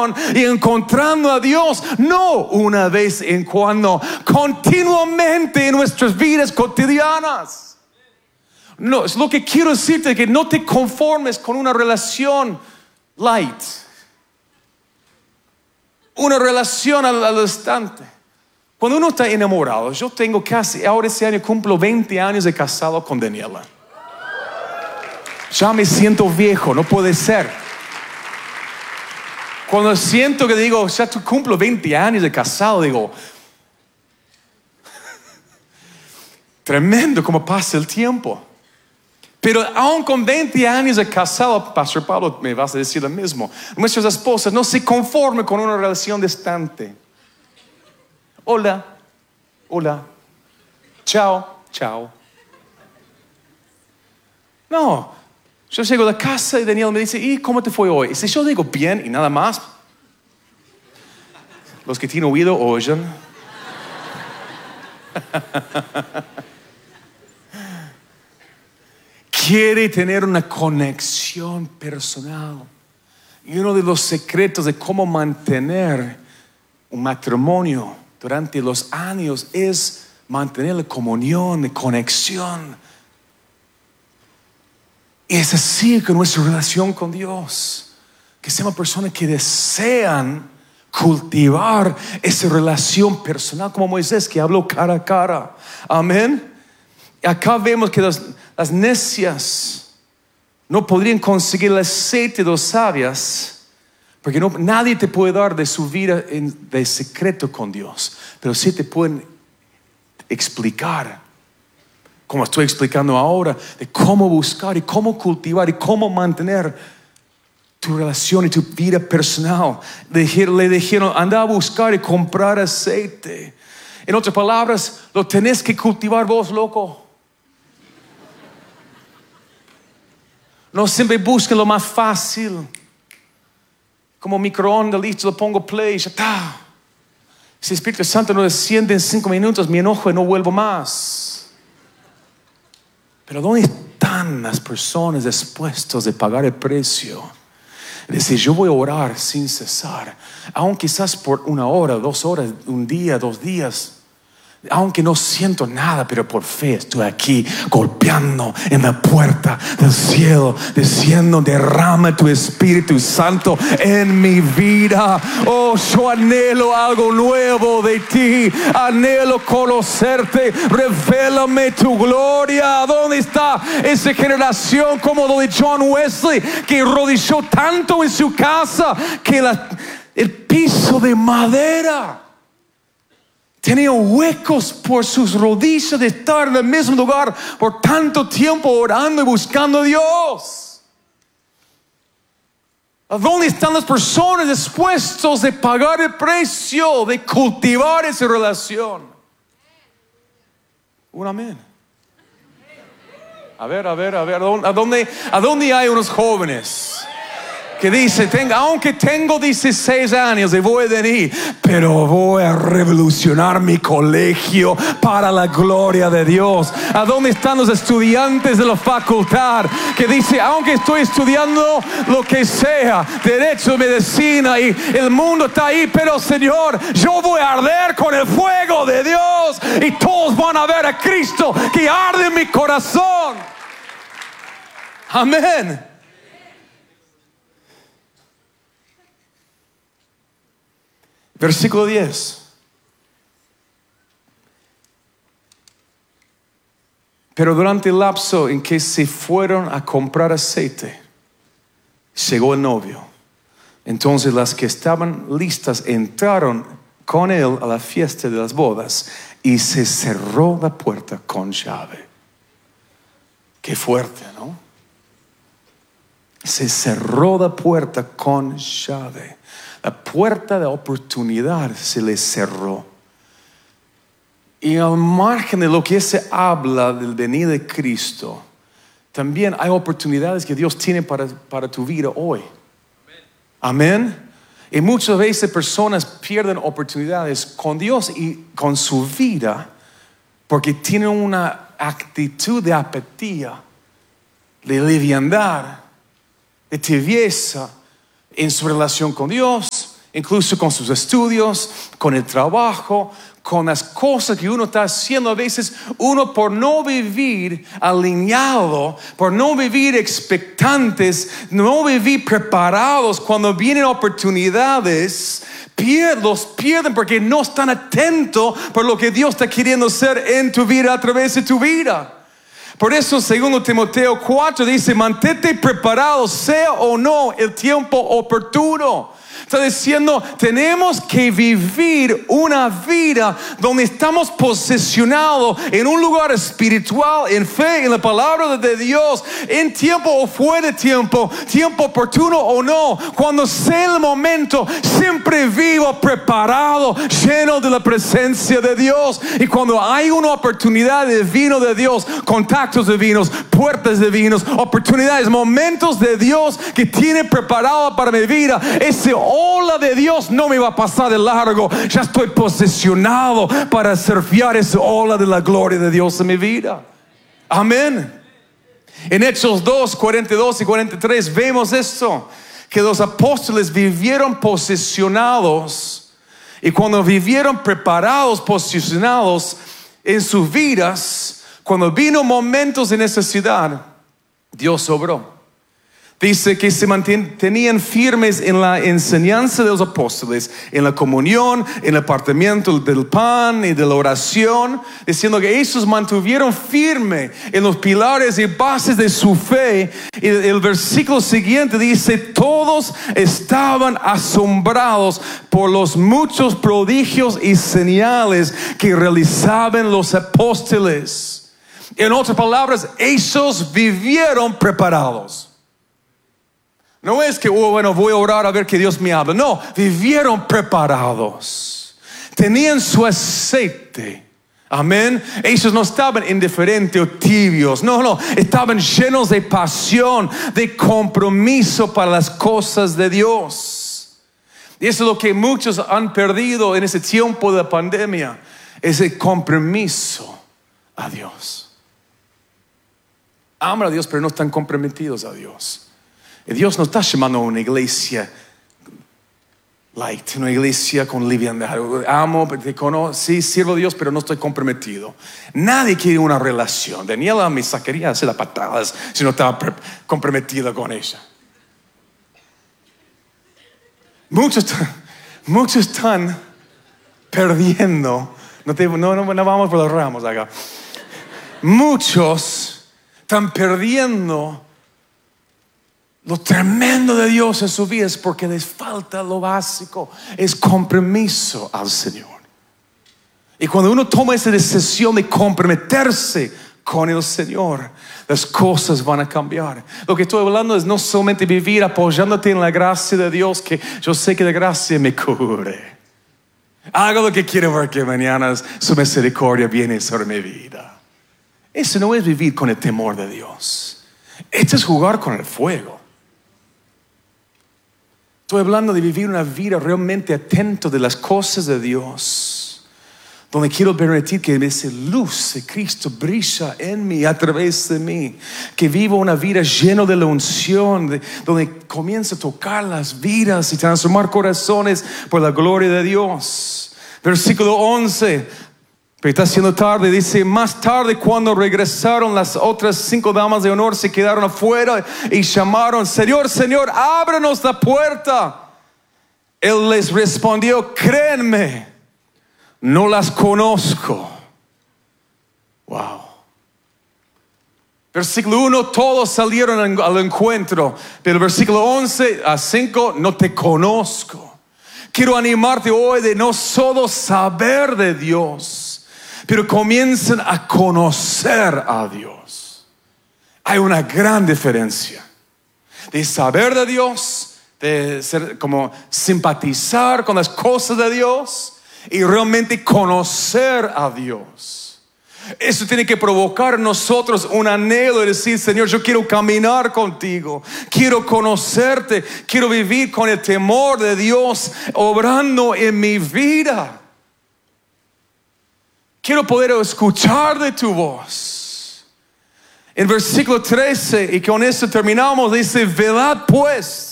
relación y encontrando a Dios, no una vez en cuando, continuamente en nuestras vidas cotidianas. No, es lo que quiero decirte, que no te conformes con una relación light, una relación al instante. Cuando uno está enamorado, yo tengo casi, ahora este año cumplo 20 años de casado con Daniela. Ya me siento viejo, no puede ser. Cuando siento que digo, ya cumplo 20 años de casado, digo, tremendo cómo pasa el tiempo. Pero aún con 20 años de casado, Pastor Pablo, me vas a decir lo mismo. Nuestras esposas no se conforman con una relación distante. Hola, hola, chao, chao. No, yo llego a la casa y Daniel me dice, ¿y cómo te fue hoy? Y si yo digo bien y nada más, los que tienen oído oyen. Quiere tener una conexión personal. Y uno de los secretos de cómo mantener un matrimonio durante los años es mantener la comunión, la conexión. Y es así con nuestra relación con Dios. Que seamos personas que desean cultivar esa relación personal como Moisés, que habló cara a cara. Amén. Y acá vemos que las necias no podrían conseguir el aceite de los sabios, porque nadie te puede dar de su vida de secreto con Dios, pero sí te pueden explicar, como estoy explicando ahora, de cómo buscar y cómo cultivar y cómo mantener tu relación y tu vida personal. Le dijeron, anda a buscar y comprar aceite. En otras palabras, lo tenés que cultivar vos, loco. No siempre busquen lo más fácil. Como microondas, listo, lo pongo play, ya está. Si el Espíritu Santo no desciende en 5 minutos, me enojo y no vuelvo más. Pero ¿dónde están las personas dispuestas de pagar el precio? Es decir, yo voy a orar sin cesar, aun quizás por 1 hora, 2 horas, 1 día, 2 días. Aunque no siento nada, pero por fe estoy aquí golpeando en la puerta del cielo, diciendo, derrama tu Espíritu Santo en mi vida. Oh, yo anhelo algo nuevo de ti, anhelo conocerte, revélame tu gloria. ¿Dónde está esa generación como lo de John Wesley, que rodilló tanto en su casa que el piso de madera tenía huecos por sus rodillas de estar en el mismo lugar por tanto tiempo orando y buscando a Dios? ¿A dónde están las personas dispuestas de pagar el precio de cultivar esa relación? Un amén. A ver, ¿a dónde hay unos jóvenes que dice, aunque tengo 16 años y voy a venir, pero voy a revolucionar mi colegio para la gloria de Dios? ¿A dónde están los estudiantes de la facultad que dice, aunque estoy estudiando lo que sea, derecho, medicina, y el mundo está ahí, pero Señor, yo voy a arder con el fuego de Dios y todos van a ver a Cristo que arde en mi corazón? Amén. Versículo 10. Pero durante el lapso en que se fueron a comprar aceite, llegó el novio. Entonces las que estaban listas entraron con él a la fiesta de las bodas y se cerró la puerta con llave. Qué fuerte, ¿no? Se cerró la puerta con llave. La puerta de oportunidad se le cerró. Y al margen de lo que se habla del venir de Cristo, también hay oportunidades que Dios tiene para tu vida hoy. Amén. Y muchas veces personas pierden oportunidades con Dios y con su vida porque tienen una actitud de apatía, de liviandad, de tibieza en su relación con Dios, incluso con sus estudios, con el trabajo, con las cosas que uno está haciendo. A veces uno, por no vivir alineado, por no vivir expectantes, no vivir preparados cuando vienen oportunidades, los pierden porque no están atentos por lo que Dios está queriendo hacer en tu vida, a través de tu vida. Por eso, segundo Timoteo 4 dice: mantente preparado, sea o no el tiempo oportuno. Está diciendo, tenemos que vivir una vida donde estamos posicionados en un lugar espiritual, en fe, en la palabra de Dios, en tiempo o fuera de tiempo, tiempo oportuno o no. Cuando sea el momento, siempre vivo preparado, lleno de la presencia de Dios. Y cuando hay una oportunidad divina de Dios, contactos divinos, puertas divinas, oportunidades, momentos de Dios que tiene preparado para mi vida, ese ola de Dios no me va a pasar de largo. Ya estoy posicionado para surfear esa ola de la gloria de Dios en mi vida. Amén. En Hechos 2, 42 y 43 vemos esto, que los apóstoles vivieron posicionados, y cuando vivieron preparados, posicionados en sus vidas, cuando vino momentos de necesidad, Dios obró. Dice que se mantenían firmes en la enseñanza de los apóstoles, en la comunión, en el partimiento del pan y de la oración, diciendo que ellos mantuvieron firme en los pilares y bases de su fe. Y el versículo siguiente dice: todos estaban asombrados por los muchos prodigios y señales que realizaban los apóstoles. En otras palabras, ellos vivieron preparados. No es que, bueno, voy a orar a ver que Dios me habla. No, vivieron preparados. Tenían su aceite. Amén. Ellos no estaban indiferentes o tibios. No, estaban llenos de pasión, de compromiso para las cosas de Dios. Y eso es lo que muchos han perdido en ese tiempo de pandemia. Ese compromiso a Dios. Aman a Dios, pero no están comprometidos a Dios. Y Dios no está llamando a una iglesia light, una iglesia con liviandad. Amo, te conozco, sí, sirvo a Dios, pero no estoy comprometido. Nadie quiere una relación. Daniela me sacaría a hacer las patadas si no estaba comprometida con ella. Muchos están perdiendo. No vamos por los ramos acá. Muchos están perdiendo lo tremendo de Dios en su vida, es porque les falta lo básico, es compromiso al Señor. Y cuando uno toma esa decisión de comprometerse con el Señor, las cosas van a cambiar. Lo que estoy hablando es no solamente vivir apoyándote en la gracia de Dios, que yo sé que la gracia me cubre. Hago lo que quiero porque mañana su misericordia viene sobre mi vida. Eso no es vivir con el temor de Dios. Esto es jugar con el fuego. Estoy hablando de vivir una vida realmente atento de las cosas de Dios, donde quiero permitir que esa luz de Cristo brilla en mí, a través de mí, que vivo una vida llena de la unción, donde comienzo a tocar las vidas y transformar corazones por la gloria de Dios. Versículo 11. Pero está siendo tarde, dice: más tarde, cuando regresaron, las otras 5 damas de honor se quedaron afuera y llamaron: Señor, Señor, ábranos la puerta. Él les respondió: créanme, no las conozco. Wow. Versículo 1, todos salieron al encuentro. Pero el versículo 11 a 5, no te conozco. Quiero animarte hoy de no solo saber de Dios, pero comiencen a conocer a Dios. Hay una gran diferencia de saber de Dios, de ser como simpatizar con las cosas de Dios, y realmente conocer a Dios. Eso tiene que provocar en nosotros un anhelo de decir: Señor, yo quiero caminar contigo, quiero conocerte, quiero vivir con el temor de Dios obrando en mi vida. Quiero poder escuchar de tu voz. En versículo 13, y con esto terminamos, dice: velad pues,